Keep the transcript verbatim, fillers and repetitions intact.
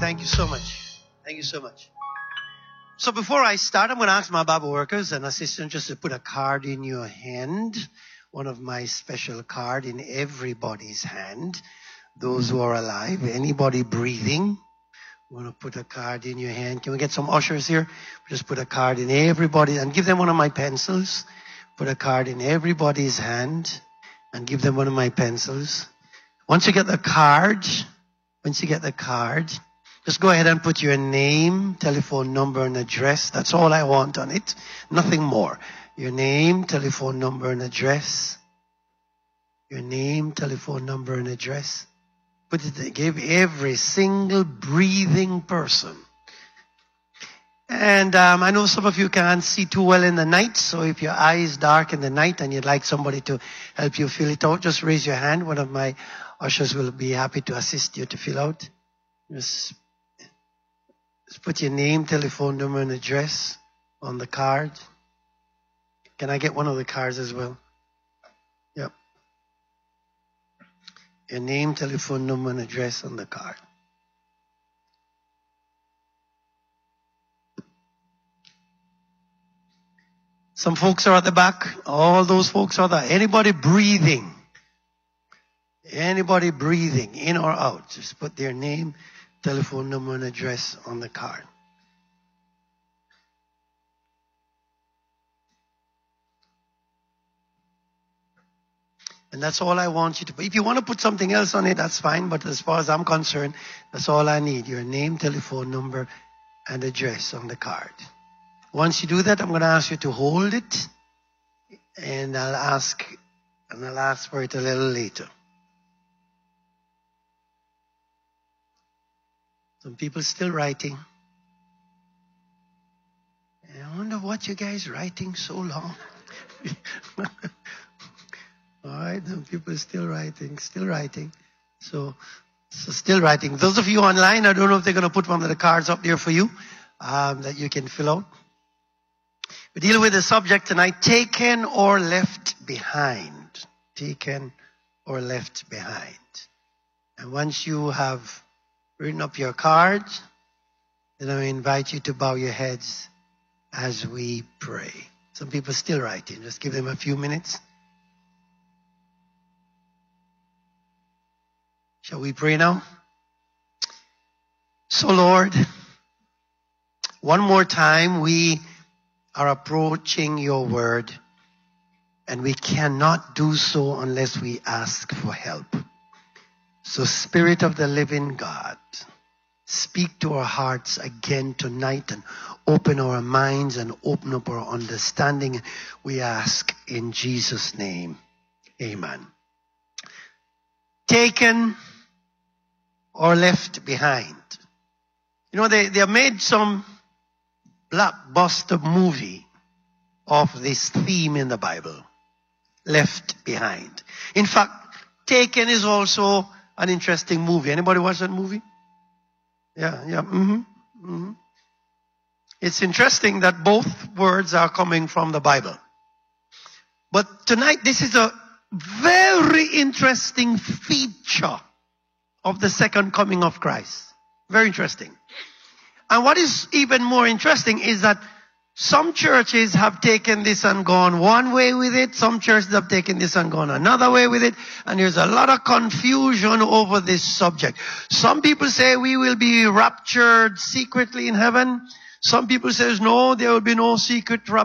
Thank you so much. Thank you so much. So before I start, I'm going to ask my Bible workers and assistants just to put a card in your hand. One of my special card in everybody's hand. Those who are alive, anybody breathing, I'm going to put a card in your hand. Can we get some ushers here? Just put a card in everybody and give them one of my pencils. Put a card in everybody's hand and give them one of my pencils. Once you get the card, once you get the card, just go ahead and put your name, telephone number, and address. That's all I want on it. Nothing more. Your name, telephone number, and address. Your name, telephone number, and address. Put it, give every single breathing person. And um, I know some of you can't see too well in the night, so if your eye is dark in the night and you'd like somebody to help you fill it out, just raise your hand. One of my ushers will be happy to assist you to fill out. Just, just put your name, telephone number, and address on the card. Can I get one of the cards as well? Yep. Your name, telephone number, and address on the card. Some folks are at the back. All those folks are there. Anybody breathing? Anybody breathing in or out? Just put their name, telephone number, and address on the card. And that's all I want you to put. If you want to put something else on it, that's fine. But as far as I'm concerned, that's all I need. Your name, telephone number, and address on the card. Once you do that, I'm going to ask you to hold it. And I'll ask, and I'll ask for it a little later. Some people still writing. I wonder what you guys writing so long. All right, some people still writing, still writing. So, so still writing. Those of you online, I don't know if they're going to put one of the cards up there for you um, that you can fill out. We deal with the subject tonight, taken or left behind. Taken or left behind. And once you have written up your card, then I invite you to bow your heads as we pray. Some people still writing. Just give them a few minutes. Shall we pray now? So Lord, one more time we are approaching your word, and we cannot do so unless we ask for help. So Spirit of the living God, speak to our hearts again tonight and open our minds and open up our understanding. We ask in Jesus' name. Amen. Taken or left behind. You know, they, they made some blockbuster movie of this theme in the Bible. Left behind. In fact, Taken is also an interesting movie. Anybody watch that movie? Yeah, yeah. Mm-hmm. Mm-hmm. It's interesting that both words are coming from the Bible. But tonight, this is a very interesting feature of the second coming of Christ. Very interesting. And what is even more interesting is that some churches have taken this and gone one way with it. Some churches have taken this and gone another way with it. And there's a lot of confusion over this subject. Some people say we will be raptured secretly in heaven. Some people say no, there will be no secret rapture.